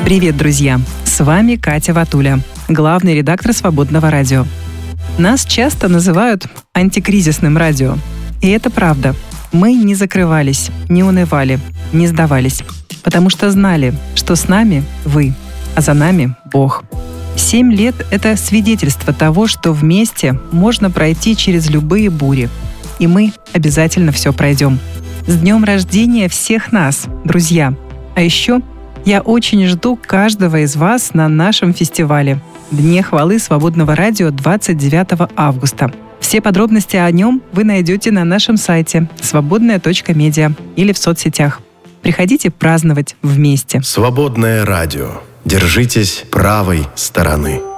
Привет, друзья! С вами Катя Ватуля, главный редактор «Свободного радио». Нас часто называют антикризисным радио. И это правда. Мы не закрывались, не унывали, не сдавались, потому что знали, что с нами вы, а за нами Бог. 7 лет — это свидетельство того, что вместе можно пройти через любые бури. И мы обязательно все пройдем. С днем рождения всех нас, друзья! А еще я очень жду каждого из вас на нашем фестивале «Дне хвалы Свободного радио» 29 августа. Все подробности о нем вы найдете на нашем сайте свободная.медиа или в соцсетях. Приходите праздновать вместе. Свободное радио. Держитесь правой стороны.